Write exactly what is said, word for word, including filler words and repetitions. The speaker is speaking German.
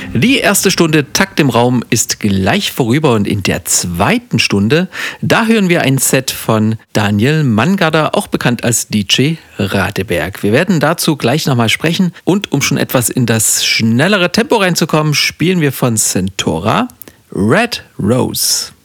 Die erste Stunde Takt im Raum ist gleich vorüber und in der zweiten Stunde, da hören wir ein Set von Daniel Mangarder, auch bekannt als D J Radeberg. Wir werden dazu gleich nochmal sprechen und um schon etwas in das schnellere Tempo reinzukommen, spielen wir von Centora Red Rose.